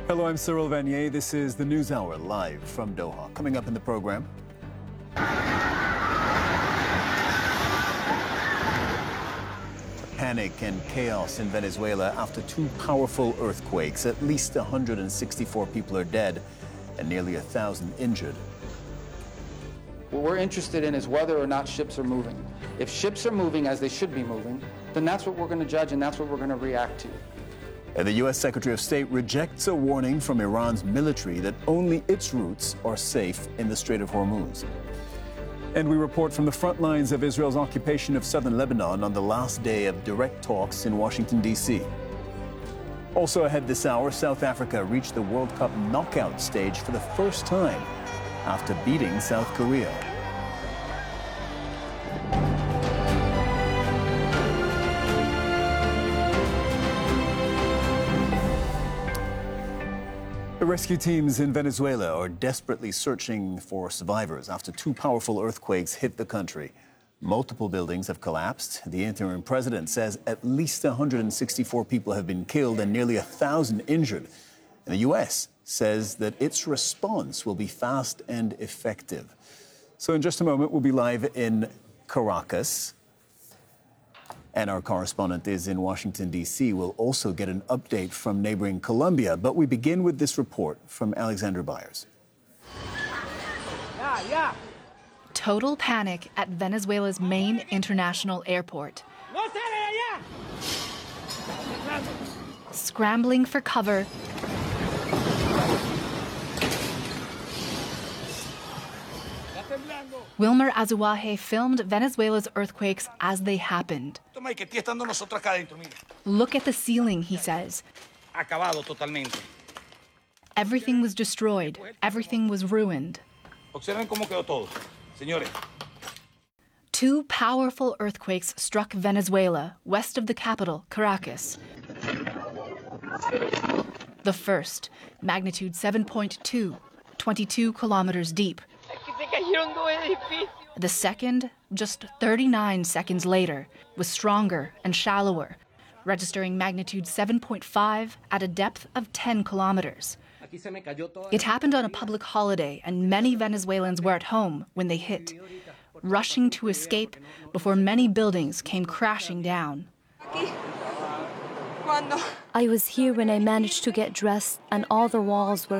Hello, I'm Cyril Vanier. This is the News Hour live from Doha. Coming up in the program. Panic and chaos in Venezuela after two powerful earthquakes. At least 164 people are dead and nearly 1,000 injured. What we're interested in is whether or not ships are moving. If ships are moving as they should be moving, then that's what we're going to judge and that's what we're going to react to. And the U.S. Secretary of State rejects a warning from Iran's military that only its routes are safe in the Strait of Hormuz. And we report from the front lines of Israel's occupation of southern Lebanon on the last day of direct talks in Washington, D.C. Also ahead this hour, South Africa reached the World Cup knockout stage for the first time after beating South Korea. The rescue teams in Venezuela are desperately searching for survivors after two powerful earthquakes hit the country. Multiple buildings have collapsed. The interim president says at least 164 people have been killed and nearly 1,000 injured. And the U.S. says that its response will be fast and effective. So in just a moment, we'll be live in Caracas. And our correspondent is in Washington, D.C. We'll also get an update from neighboring Colombia. But we begin with this report from Alexandra Byers. Total panic at Venezuela's main international airport. Scrambling for cover. Wilmer Azuaje filmed Venezuela's earthquakes as they happened. Look at the ceiling, he says. Everything was destroyed. Everything was ruined. Two powerful earthquakes struck Venezuela, west of the capital, Caracas. The first, magnitude 7.2, 22 kilometers deep. The second, just 39 seconds later, was stronger and shallower, registering magnitude 7.5 at a depth of 10 kilometers. It happened on a public holiday, and many Venezuelans were at home when they hit, rushing to escape before many buildings came crashing down. I was here when I managed to get dressed, and all the walls were